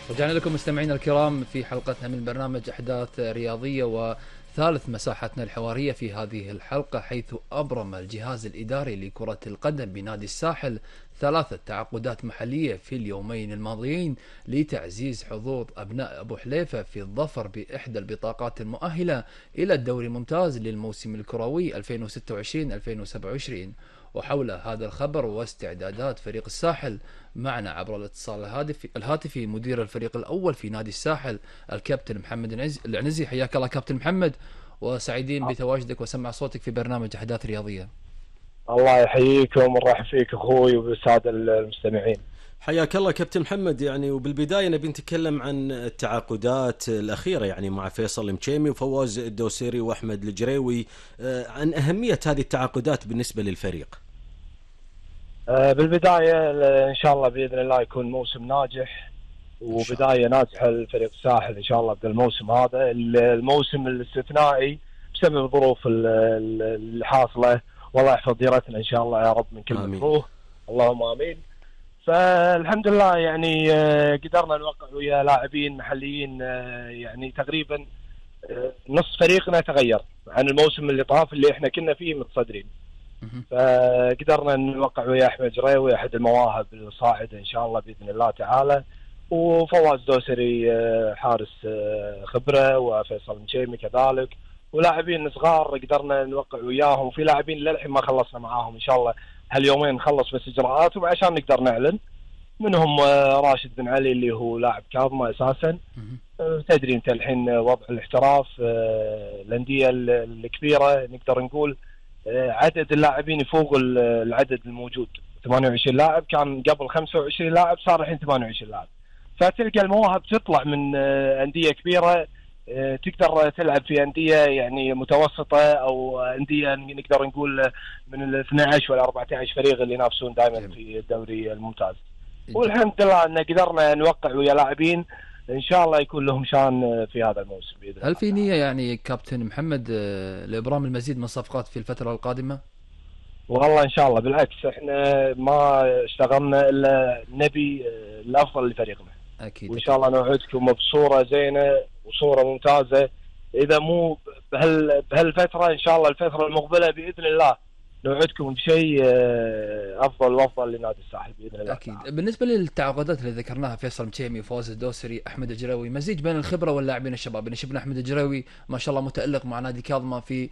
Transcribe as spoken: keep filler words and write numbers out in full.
رجعنا لكم مستمعينا الكرام في حلقتنا من برنامج أحداث رياضية، وثالث مساحتنا الحوارية في هذه الحلقة، حيث أبرم الجهاز الإداري لكرة القدم بنادي الساحل ثلاثة تعاقدات محلية في اليومين الماضيين لتعزيز حظوظ أبناء أبو حليفة في الظفر بإحدى البطاقات المؤهلة إلى الدوري الممتاز للموسم الكروي ألفين وستة وعشرين ألفين وسبعة وعشرين. وحول هذا الخبر واستعدادات فريق الساحل معنا عبر الاتصال الهاتفي الهاتفي مدير الفريق الأول في نادي الساحل الكابتن محمد العنزي. حياك الله كابتن محمد، وسعيدين بتواجدك وسمع صوتك في برنامج أحداث رياضية. الله يحييكم ونرحب فيك أخوي وبالسادة المستمعين. حياك الله كابتن محمد. يعني وبالبداية نبي نتكلم عن التعاقدات الأخيرة يعني مع فيصل مشيمي وفواز الدوسري وأحمد الجريوي، عن أهمية هذه التعاقدات بالنسبة للفريق. بالبداية إن شاء الله بإذن الله يكون موسم ناجح وبداية ناجحة لفريق الساحل إن شاء الله بالموسم هذا، الموسم الاستثنائي بسبب الظروف اللي حاصلة. والله يحفظ ديرتنا إن شاء الله يا رب من كل مكروه، اللهم آمين. فالحمد لله يعني قدرنا نوقع ويا لاعبين محليين، يعني تقريبا نص فريقنا تغير عن الموسم اللي طاف اللي احنا كنا فيه متصدرين. فقدرنا نوقع ويا احمد جريوي احد المواهب الصاعده ان شاء الله باذن الله تعالى، وفواز دوسري حارس خبره، وفيصل مشيمي كذلك، ولاعبين صغار قدرنا نوقع وياهم. وفي لاعبين للحين ما خلصنا معاهم، ان شاء الله هاليومين نخلص بس اجراءاتهم عشان نقدر نعلن. منهم راشد بن علي اللي هو لاعب كاظمه اساسا. تدري انت الحين وضع الاحتراف، الانديه الكبيره نقدر نقول عدد اللاعبين يفوق العدد الموجود، ثمانية وعشرين لاعب كان قبل خمسة وعشرين لاعب، صار الحين ثمانية وعشرين لاعب. فتلقى المواهب تطلع من انديه كبيره تقدر تلعب في انديه يعني متوسطه، او انديه نقدر نقول من ال اثني عشر ولا أربعة عشر فريق اللي ينافسون دائما في الدوري الممتاز. والحمد لله ان قدرنا نوقع ويا لاعبين ان شاء الله يكون لهم شان في هذا الموسم باذن الله. هل في نيه يعني كابتن محمد لابرام المزيد من الصفقات في الفتره القادمه؟ والله ان شاء الله بالعكس، احنا ما اشتغلنا الا نبي الافضل لفريقنا اكيد، وان شاء الله نوعدكم بصوره زينه وصوره ممتازه. اذا مو بهال بهالفتره ان شاء الله الفتره المقبله باذن الله نوعدكم بشيء افضل وافضل لنادي الساحل باذن الله. اكيد. بالنسبه للتعاقدات اللي ذكرناها، فيصل مشيمي، فواز الدوسري، احمد الجريوي، مزيج بين الخبره واللاعبين الشباب. يعني شفنا احمد الجريوي ما شاء الله متالق مع نادي كاظمه في